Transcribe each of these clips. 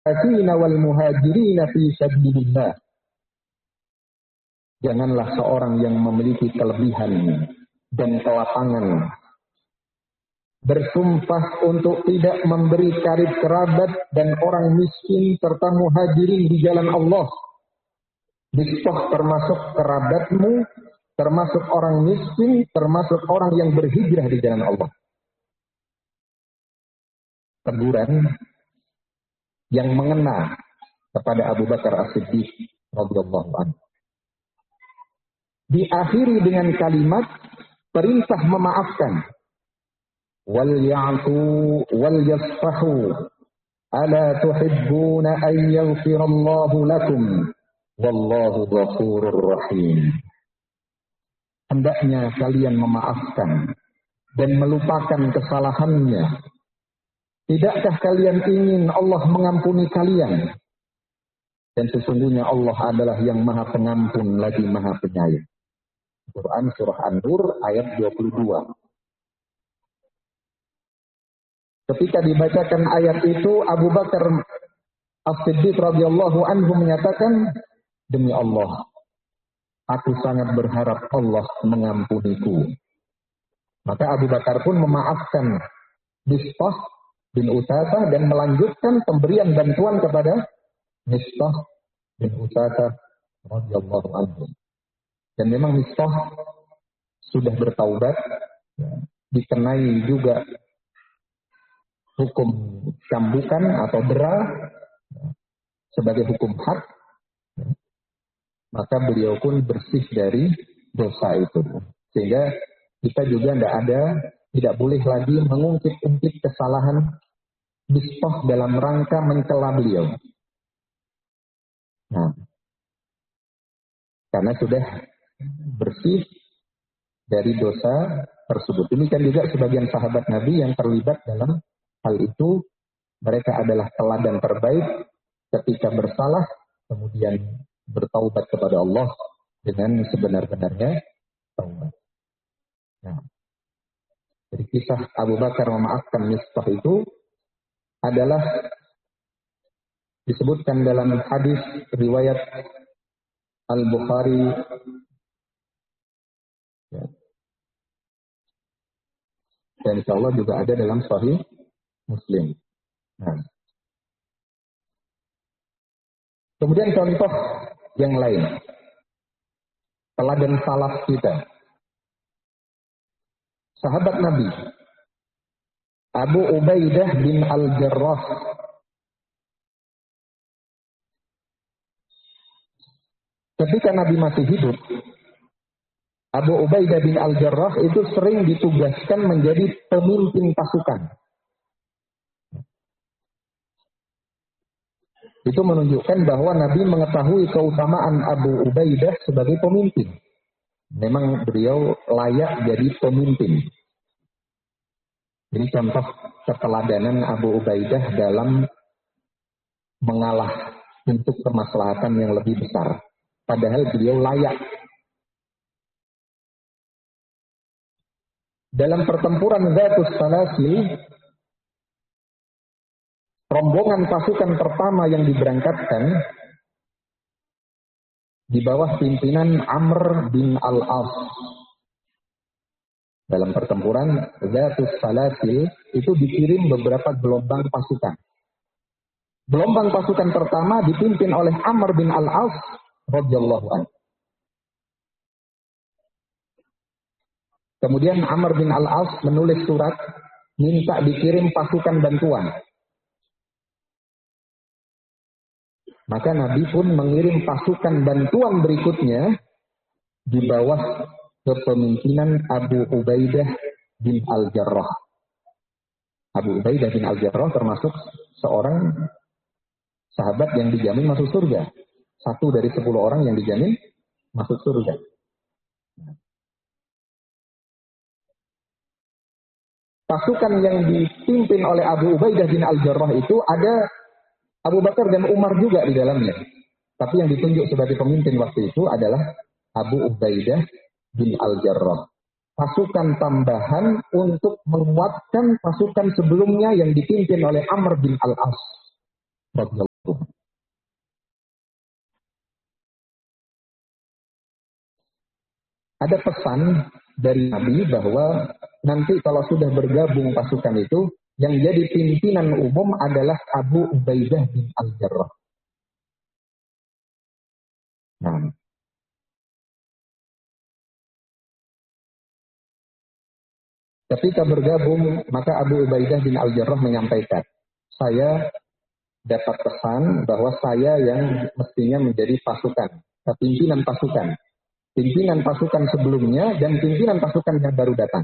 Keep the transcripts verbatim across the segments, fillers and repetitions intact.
wal muhajirin fi sabilillah. Janganlah seorang yang memiliki kelebihan dan kelapangan bersumpah untuk tidak memberi karib kerabat dan orang miskin serta muhajirin di jalan Allah. Nisbah termasuk kerabatmu, termasuk orang miskin, termasuk orang yang berhijrah di jalan Allah. Teguran yang mengena kepada Abu Bakar As-Siddiq radhiyallahu anhu. Diakhiri dengan kalimat perintah memaafkan. Wal ya'fu wal yasfahu ala tuhibbuna an yaghfirallahu lakum wallahu ghafurur rahim. Hendaknya kalian memaafkan dan melupakan kesalahannya. Tidakkah kalian ingin Allah mengampuni kalian? Dan sesungguhnya Allah adalah yang maha pengampun lagi maha penyayang. Quran Surah An-Nur ayat dua puluh dua. Ketika dibacakan ayat itu, Abu Bakar As-Siddiq radhiyallahu anhu menyatakan, demi Allah, aku sangat berharap Allah mengampuniku. Maka Abu Bakar pun memaafkan Mistah bin Utsasah dan melanjutkan pemberian bantuan kepada Mistah bin Utsasah radhiyallahu anhu. Dan memang Mistah sudah bertaubat, ya, dikenai juga hukum cambukan atau dera ya, sebagai hukum had, ya, maka beliau pun bersih dari dosa itu. Sehingga kita juga tidak ada, tidak boleh lagi mengungkit-ungkit kesalahan Mistah dalam rangka mencela beliau. Nah, karena sudah bersih dari dosa tersebut. Demikian juga sebagian sahabat Nabi yang terlibat dalam hal itu, mereka adalah teladan terbaik ketika bersalah, kemudian bertaubat kepada Allah dengan sebenar-benarnya taubat. Nah, dari kisah Abu Bakar memaafkan Mistah itu adalah disebutkan dalam hadis riwayat Al-Bukhari, ya, dan insya Allah juga ada dalam Sahih Muslim. Nah, kemudian contoh yang lain, teladan salaf kita, sahabat Nabi Abu Ubaidah bin Al-Jarrah ketika Nabi masih hidup, Abu Ubaidah bin Al-Jarrah itu sering ditugaskan menjadi pemimpin pasukan. Itu menunjukkan bahwa Nabi mengetahui keutamaan Abu Ubaidah sebagai pemimpin. Memang beliau layak jadi pemimpin. Ini contoh keteladanan Abu Ubaidah dalam mengalah untuk kemaslahatan yang lebih besar. Padahal beliau layak. Dalam pertempuran Zatus Salasil, rombongan pasukan pertama yang diberangkatkan di bawah pimpinan Amr bin Al-As. Dalam pertempuran Zatus Salasil itu dikirim beberapa gelombang pasukan. Gelombang pasukan pertama dipimpin oleh Amr bin Al-As radhiyallahu anhu. Kemudian Amr bin Al-As menulis surat minta dikirim pasukan bantuan. Maka Nabi pun mengirim pasukan bantuan berikutnya di bawah kepemimpinan Abu Ubaidah bin Al-Jarrah. Abu Ubaidah bin Al-Jarrah termasuk seorang sahabat yang dijamin masuk surga. Satu dari sepuluh orang yang dijamin masuk surga. Pasukan yang dipimpin oleh Abu Ubaidah bin Al-Jarrah itu ada Abu Bakar dan Umar juga di dalamnya. Tapi yang ditunjuk sebagai pemimpin waktu itu adalah Abu Ubaidah bin Al-Jarrah. Pasukan tambahan untuk menguatkan pasukan sebelumnya yang dipimpin oleh Amr bin Al-As. ada pesan dari Nabi bahwa nanti kalau sudah bergabung pasukan itu, yang jadi pimpinan umum adalah Abu Ubaidah bin Al-Jarrah. Nah, ketika bergabung, maka Abu Ubaidah bin Al-Jarrah menyampaikan, saya dapat pesan bahwa saya yang mestinya menjadi pasukan, pimpinan pasukan. Pimpinan pasukan sebelumnya dan pimpinan pasukan yang baru datang.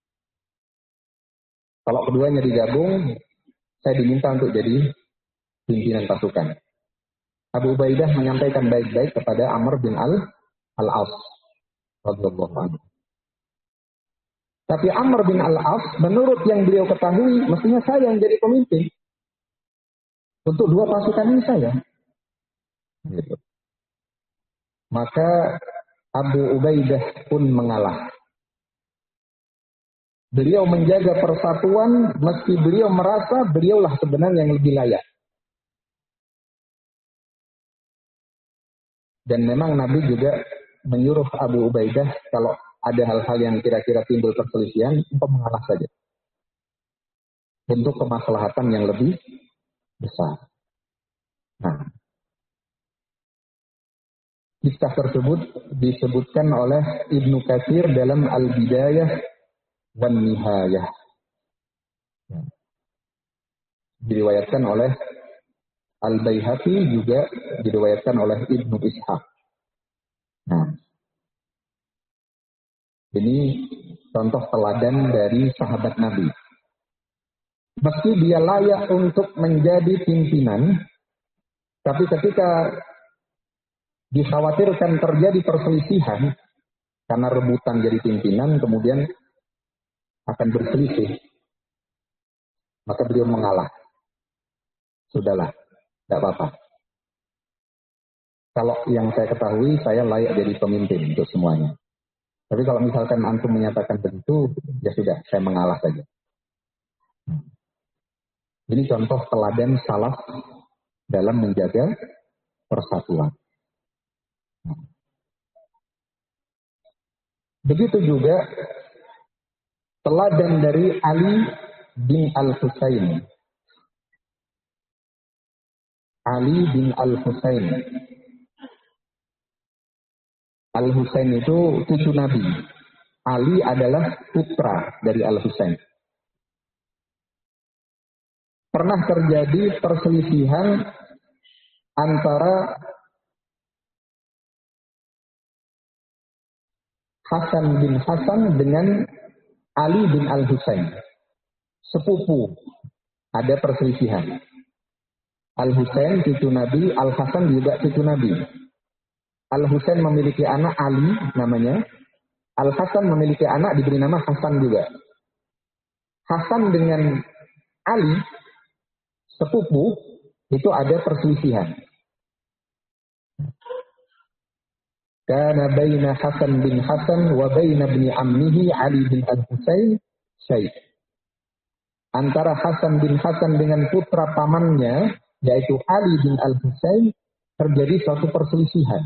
Kalau keduanya digabung, saya diminta untuk jadi pimpinan pasukan. Abu Ubaidah menyampaikan baik-baik kepada Amr bin Al Al-As radhiyallahu anhu. Tapi Amr bin Al-As, menurut yang beliau ketahui, mestinya saya yang jadi pemimpin. Untuk dua pasukan ini saya. Gitu. Maka Abu Ubaidah pun mengalah. Beliau menjaga persatuan meski beliau merasa beliaulah sebenarnya yang lebih layak. Dan memang Nabi juga menyuruh Abu Ubaidah kalau ada hal-hal yang kira-kira timbul perselisihan untuk mengalah saja. Untuk kemaslahatan yang lebih besar. Nah, kisah tersebut disebutkan oleh Ibnu Katsir dalam Al-Bidayah wan Nihayah. Diriwayatkan oleh Al-Baihaqi, juga diriwayatkan oleh Ibnu Ishaq. Nah, ini contoh teladan dari sahabat Nabi. Meski dia layak untuk menjadi pimpinan, tapi ketika dikhawatirkan terjadi perselisihan karena rebutan jadi pimpinan, kemudian akan berselisih, maka beliau mengalah. Sudahlah, tidak apa-apa. Kalau yang saya ketahui, saya layak jadi pemimpin untuk semuanya. Tapi kalau misalkan antum menyatakan begitu, ya sudah, saya mengalah saja. Ini contoh teladan salaf dalam menjaga persatuan. Begitu juga teladan dari Ali bin Al-Husain. Ali bin Al-Husain. Al-Husain itu cucu Nabi. Ali adalah putra dari Al-Husain. Pernah terjadi perselisihan antara Hasan bin Hasan dengan Ali bin Al-Husain. Sepupu. Ada perselisihan. Al-Husain cucu Nabi, Al-Hasan juga cucu Nabi. Al-Husain memiliki anak Ali namanya. Al-Hasan memiliki anak diberi nama Hasan juga. Hasan dengan Ali, sepupu, itu ada perselisihan. Kana baina Hasan bin Hasan wa baina ibni ammihi Ali bin Al-Husain syai'. Antara Hasan bin Hasan dengan putra pamannya, yaitu Ali bin Al-Husain, terjadi suatu perselisihan.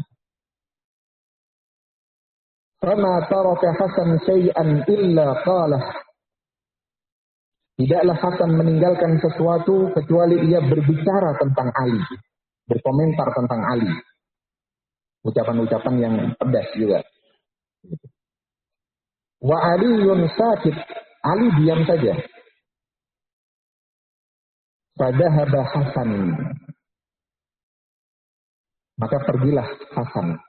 Fama taraka Hasan syai'an illa qalah. Tidaklah Hasan meninggalkan sesuatu kecuali ia berbicara tentang Ali. Berkomentar tentang Ali. Ucapan-ucapan yang pedas juga. Wa Aliyun sakit. Ali diam saja. Fadhahaba Hasan. Maka pergilah Hasan.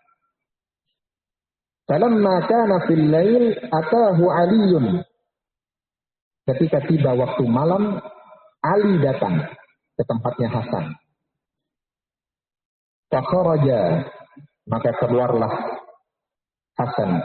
Falamma kana fil lail atahu Aliyun. Ketika tiba waktu malam, Ali datang ke tempatnya Hasan. Fakharaja, maka keluarlah Hasan.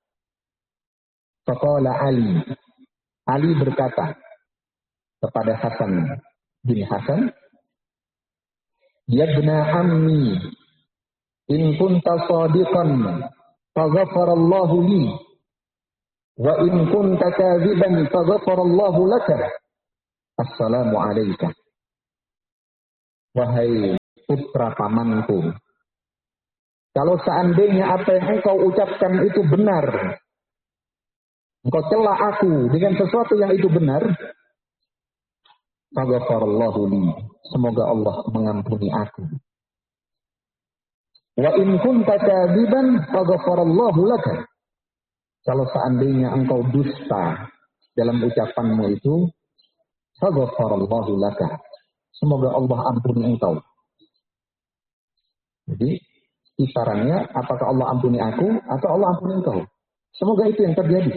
Faqala Ali. Ali berkata kepada Hasan bin Hasan, "Ya ibna ammi, in kunta shadiqan faghfarallahu li, wa in kunta kadhiban faghfarallahu laka. Assalamu alayka." Wahai putra pamanku, Kalau seandainya apa yang engkau ucapkan itu benar, engkau cela aku dengan sesuatu yang itu benar, faghfarallahu li, semoga Allah mengampuni aku. Wa in kunta kadziban faghfarallahu laka. Kalau seandainya engkau dusta dalam ucapanmu itu, faghfarallahu laka, semoga Allah ampuni engkau. Jadi kisarannya, apakah Allah ampuni aku atau Allah ampuni engkau? Semoga itu yang terjadi.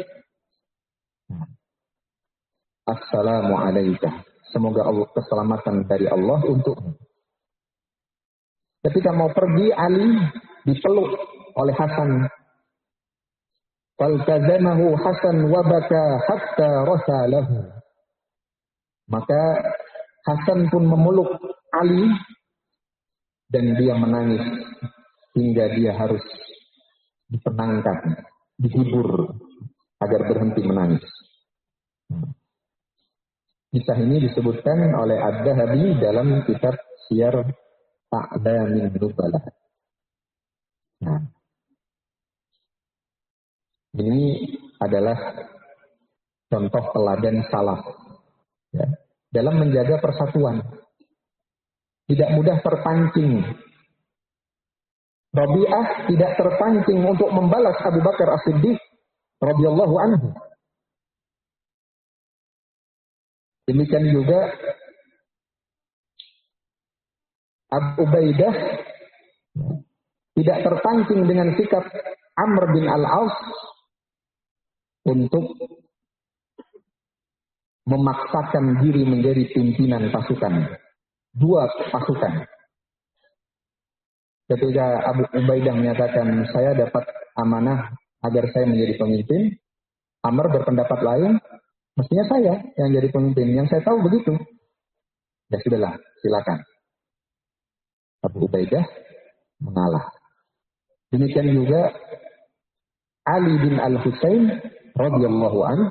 Assalamu alaika. Semoga Allah, keselamatan dari Allah untukmu. Ketika mau pergi, Ali dipeluk oleh Hasan. Faltazamahu Hasan wa baka hatta rasalahu. Maka Hasan pun memeluk Ali dan dia menangis hingga dia harus ditenangkan, dihibur agar berhenti menangis. Kisah ini disebutkan oleh Ad-Dhahabi dalam kitab Siyar A'lamin Nubala. Nah, ini adalah contoh teladan salaf ya, dalam menjaga persatuan. Tidak mudah terpancing. Rabi'ah tidak terpancing untuk membalas Abu Bakar As-Siddiq radhiyallahu anhu. Demikian juga Abu Ubaidah tidak terpancing dengan sikap Amr bin Al-As untuk memaksakan diri menjadi pimpinan pasukan. Dua pasukan. Ketika Abu Ubaidah menyatakan, saya dapat amanah agar saya menjadi pemimpin, Amr berpendapat lain, mestinya saya yang jadi pemimpin. Yang saya tahu begitu. Ya sudahlah, silakan. Abu Ubaidah mengalah. Demikian juga Ali bin Al-Husain radhiyallahu anhu.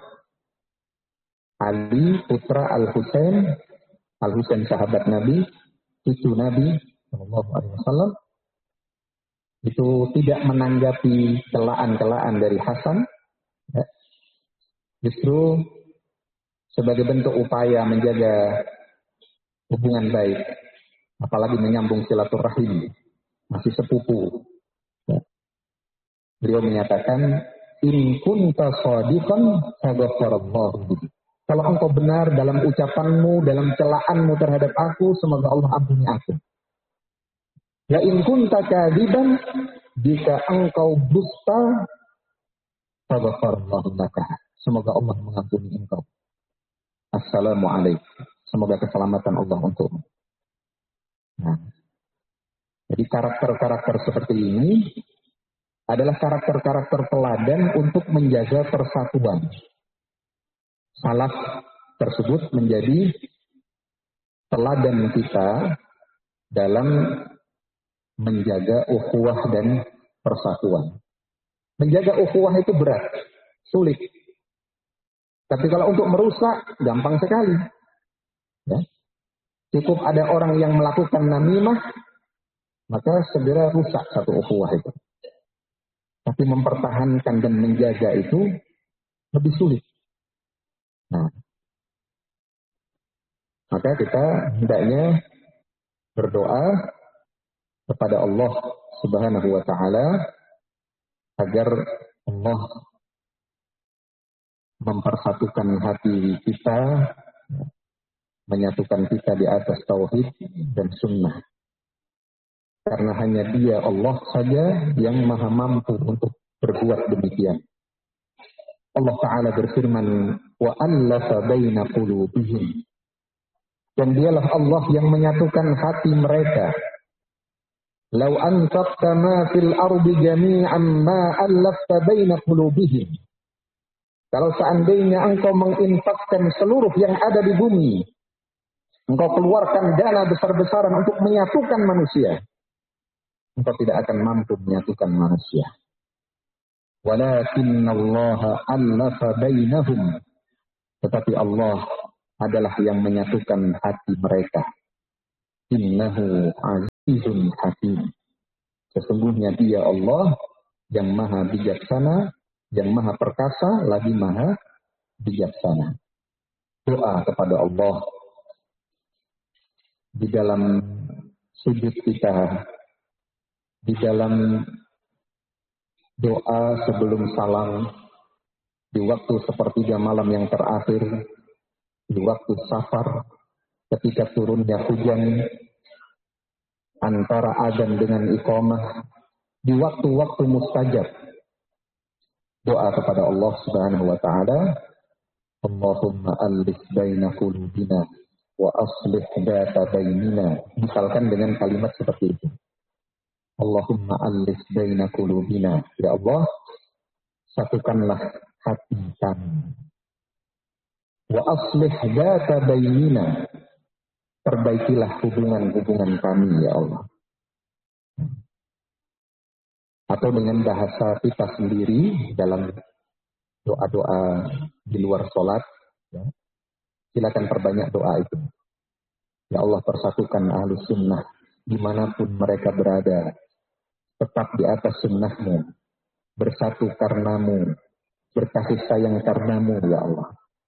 Ali putra Al-Husain, Al-Husain sahabat Nabi, cucu Nabi sallallahu alaihi wasallam, itu tidak menanggapi celaan-celaan dari Hasan, ya. Justru sebagai bentuk upaya menjaga hubungan baik, apalagi menyambung silaturahim, masih sepupu. Ya. Beliau menyatakan, in kunta shadiqan faghfarallahu bihi. Kalau engkau benar dalam ucapanmu, dalam celaanmu terhadap aku, semoga Allah ampuni aku. Ya in kunta kadziban, jika engkau dusta, faghfarallahu laka. Semoga Allah mengampuni engkau. Assalamualaikum. Semoga keselamatan Allah untukmu. Nah, jadi karakter-karakter seperti ini adalah karakter-karakter teladan untuk menjaga persatuan. Salaf tersebut menjadi teladan kita dalam menjaga ukhuwah dan persatuan. Menjaga ukhuwah itu berat, sulit. Tapi kalau untuk merusak, gampang sekali. Ya. Cukup ada orang yang melakukan namimah, maka segera rusak satu ukhuwah itu. Tapi mempertahankan dan menjaga itu lebih sulit. Nah, maka kita hendaknya berdoa kepada Allah Subhanahu wa taala agar Allah mempersatukan hati kita, menyatukan kita di atas tauhid dan sunnah. Karena hanya Dia, Allah saja yang maha mampu untuk berbuat demikian. Allah Ta'ala berfirman, وَأَلَّفَ بَيْنَ قُلُوبِهِمْ. Dan dialah Allah yang menyatukan hati mereka. لَوْ أَنْفَقْتَ مَا فِي الْأَرْضِ جَمِيعًا مَا أَلَّفْتَ بَيْنَ قُلُوبِهِمْ. Kalau seandainya engkau menginfakkan seluruh yang ada di bumi, engkau keluarkan dana besar-besaran untuk menyatukan manusia, engkau tidak akan mampu menyatukan manusia. Walakinna Allah allafa bainahum. Tetapi Allah adalah yang menyatukan hati mereka. Innahu azizun hakim. Sesungguhnya Dia Allah yang maha bijaksana, yang maha perkasa, lagi maha bijaksana. Doa kepada Allah di dalam sujud kita, di dalam doa sebelum salam, di waktu sepertiga malam yang terakhir, di waktu safar, ketika turunnya hujan, antara azan dengan iqamah, di waktu-waktu mustajab, doa kepada Allah Subhanahu wa taala, Allahumma alif baina qulubina wa aslih dzata bainina. Misalkan dengan kalimat seperti itu. Allahumma alif baina qulubina. Ya Allah, satukanlah hati kami. Wa aslih dzata bainina. Perbaikilah hubungan-hubungan kami, ya Allah. Atau dengan bahasa kita sendiri dalam doa-doa di luar sholat, ya. Silakan perbanyak doa itu. Ya Allah, persatukan ahlu sunnah dimanapun mereka berada, tetap di atas sunnahmu, bersatu karenamu, berkasih sayang karenamu, ya Allah.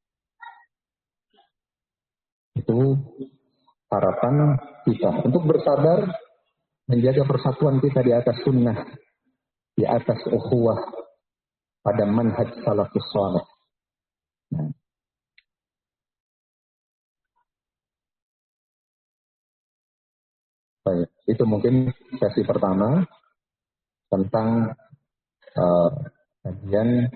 Itu harapan kita untuk bersabar menjaga persatuan kita di atas sunnah, di atas ukhuwah pada manhaj salafus saleh. Nah. Baik, itu mungkin sesi pertama tentang uh, kajian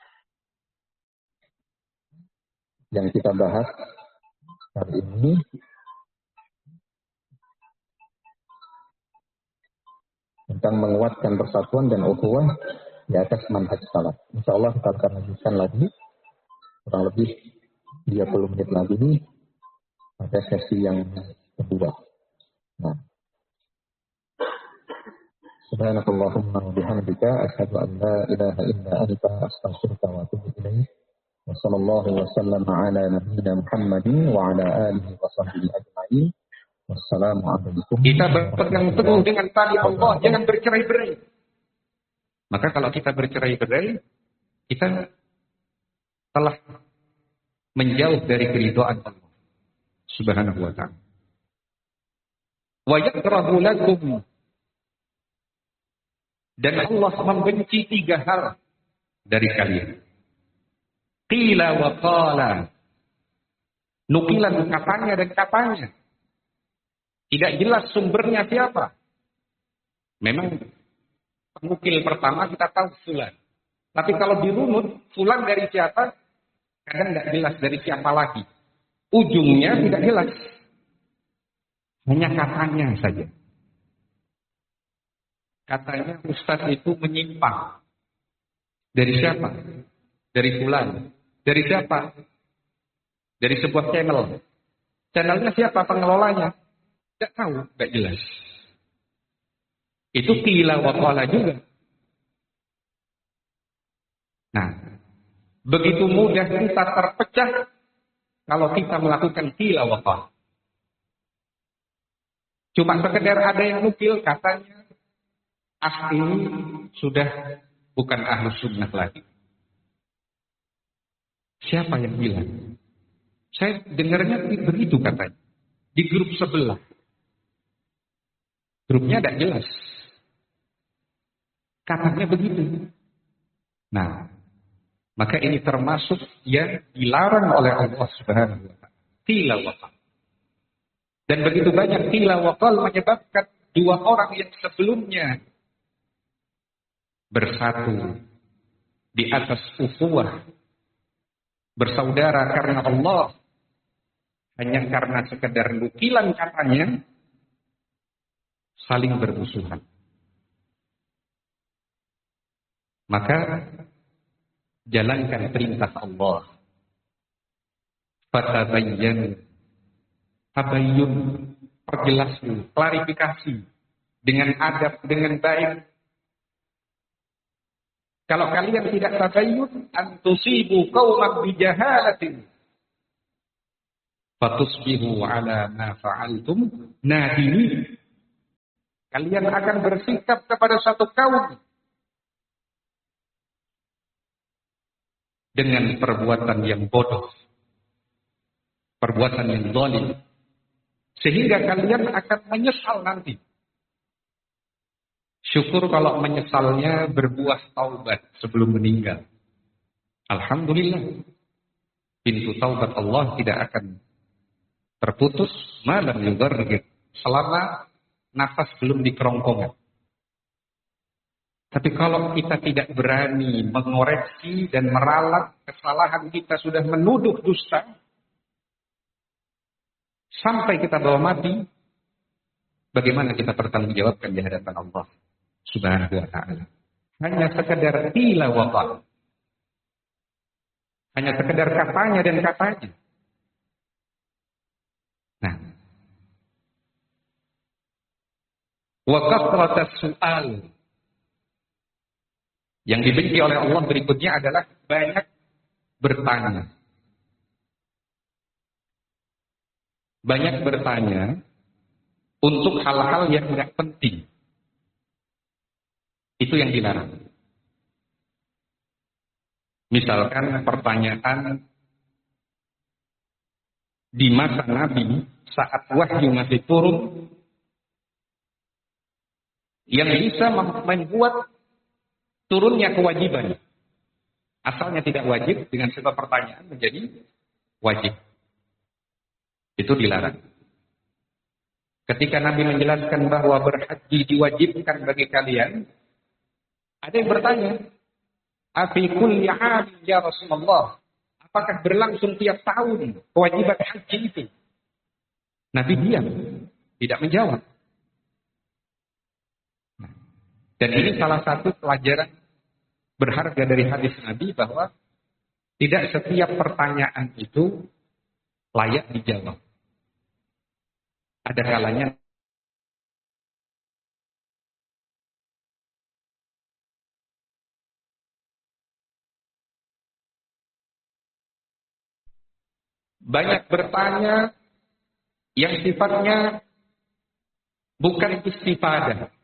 yang kita bahas hari ini. Tentang menguatkan persatuan dan ukhuwah di atas manhaj salaf. Insya Allah kita akan lanjutkan lagi kurang lebih tiga puluh menit lagi nih pada sesi yang kedua. Nah, subhanakallahumma wa bihamdika asyhadu an la ilaha illa anta astaghfiruka wa atubu ilaik. Wa sallallahu wa sallama ala nabiyyina Muhammadin wa ala alihi wa sahbihi ajma'in. Wassalamualaikum. Kita berpegang teguh dengan tali Allah, jangan bercerai-berai. Maka kalau kita bercerai-berai, kita telah menjauh dari keridhaan Allah Subhanahu wa ta'ala. Wa yakrahu lakum, dan Allah membenci tiga hal dari kalian. Qila wa qala, nukilan katanya dan katanya. Tidak jelas sumbernya siapa. Memang penukil pertama kita tahu fulan. Tapi kalau dirunut, fulan dari siapa? Kadang tidak jelas dari siapa lagi. Ujungnya tidak jelas. Hanya katanya saja. Katanya Ustaz itu menyimpang. Dari siapa? Dari fulan. Dari siapa? Dari sebuah channel. Channelnya siapa pengelolanya? Tidak tahu, tidak jelas. Itu qila wa qala juga. Nah, begitu mudah kita terpecah kalau kita melakukan qila wa qala. Cuma sekedar ada yang nukil katanya, ah ini sudah bukan ahlus sunnah lagi. Siapa yang bilang? Saya dengarnya begitu katanya. Di grup sebelah. Grupnya tidak jelas. Katanya begitu. Nah, maka ini termasuk yang dilarang oleh Allah Subhanahu wa taala. Qila wa qal. Dan begitu banyak qila wa qal menyebabkan dua orang yang sebelumnya bersatu di atas ukhuwah, bersaudara karena Allah, hanya karena sekedar nukilan katanya, saling bermusuhan. Maka jalankan perintah Allah. Fatabayyan, tabayyun, perjelas, klarifikasi dengan adab, dengan baik. Kalau kalian tidak tabayyun, antusibu qauman bijahalatin, fatusbihu ala ma fa'altum nadimin. Kalian akan bersikap kepada satu kaum dengan perbuatan yang bodoh, perbuatan yang zalim, sehingga kalian akan menyesal nanti. Syukur kalau menyesalnya berbuah taubat sebelum meninggal. Alhamdulillah, pintu taubat Allah tidak akan terputus malam yugargir, selama nafas belum di kerongkongan. Tapi kalau kita tidak berani mengoreksi dan meralat kesalahan kita, sudah menuduh dusta, sampai kita bawa mati, bagaimana kita bertanggung jawabkan di hadapan Allah Subhanahu wa ta'ala? Hanya sekedar qila wa qala. Hanya sekedar katanya dan katanya. Nah, wa kasratas su'al. Yang dibenci oleh Allah berikutnya adalah banyak bertanya. Banyak bertanya untuk hal-hal yang tidak penting. Itu yang dilarang. Misalkan pertanyaan di masa Nabi saat wahyu masih turun yang bisa membuat turunnya kewajiban. Asalnya tidak wajib, dengan sebab pertanyaan menjadi wajib. Itu dilarang. Ketika Nabi menjelaskan bahwa berhaji diwajibkan bagi kalian, ada yang bertanya, afi kulli 'am ya Rasulullah? Apakah berlangsung tiap tahun kewajiban haji itu? Nabi diam, tidak menjawab. Dan ini salah satu pelajaran berharga dari hadis Nabi, bahwa tidak setiap pertanyaan itu layak dijawab. Ada kalanya banyak bertanya yang sifatnya bukan istifadah,